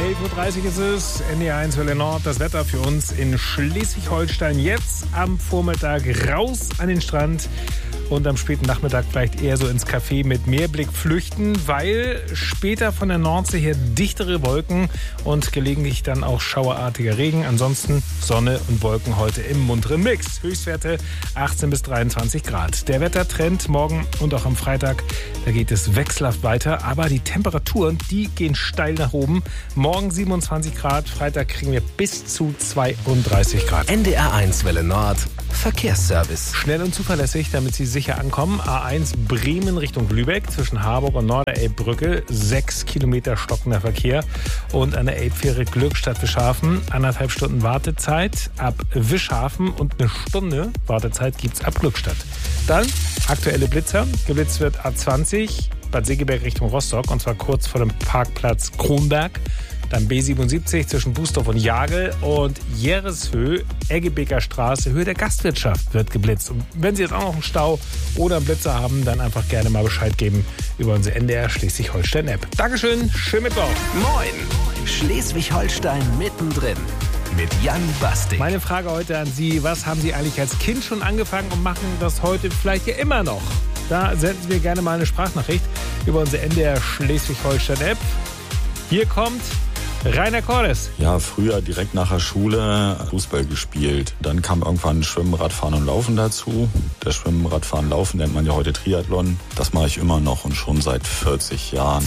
11.30 Uhr ist es, NDR1 Welle Nord, das Wetter für uns in Schleswig-Holstein. Jetzt am Vormittag raus an den Strand und am späten Nachmittag vielleicht eher so ins Café mit Meerblick flüchten, weil später von der Nordsee her dichtere Wolken und gelegentlich dann auch schauerartiger Regen. Ansonsten Sonne und Wolken heute im munteren Mix. Höchstwerte 18 bis 23 Grad. Der Wettertrend morgen und auch am Freitag, da geht es wechselhaft weiter, aber die Temperaturen, die gehen steil nach oben. Morgen 27 Grad, Freitag kriegen wir bis zu 32 Grad. NDR1 Welle Nord, Verkehrsservice. Schnell und zuverlässig, damit Sie sicher ankommen. A1 Bremen Richtung Lübeck zwischen Harburg und Norderelbbrücke. 6 Kilometer stockender Verkehr. Und an der Elbfähre Glückstadt-Wischhafen 1,5 Stunden Wartezeit ab Wischhafen und 1 Stunde Wartezeit gibt's ab Glückstadt. Dann aktuelle Blitzer. Geblitzt wird A20 Bad Segeberg Richtung Rostock und zwar kurz vor dem Parkplatz Kronberg. Dann B77 zwischen Bußdorf und Jagel und Jereshöh, Eggebeker Straße, Höhe der Gastwirtschaft wird geblitzt. Und wenn Sie jetzt auch noch einen Stau oder einen Blitzer haben, dann einfach gerne mal Bescheid geben über unsere NDR Schleswig-Holstein-App. Dankeschön, schönen Mittwoch. Moin, Schleswig-Holstein mittendrin mit Jan Bastik. Meine Frage heute an Sie, was haben Sie eigentlich als Kind schon angefangen und machen das heute vielleicht ja immer noch? Da senden Sie mir gerne mal eine Sprachnachricht über unsere NDR Schleswig-Holstein-App. Hier kommt Rainer Cordes. Ja, früher direkt nach der Schule Fußball gespielt. Dann kam irgendwann Schwimmen, Radfahren und Laufen dazu. Das Schwimmen, Radfahren, Laufen nennt man ja heute Triathlon. Das mache ich immer noch und schon seit 40 Jahren.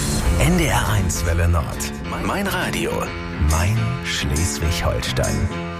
NDR1 Welle Nord. Mein Radio. Mein Schleswig-Holstein.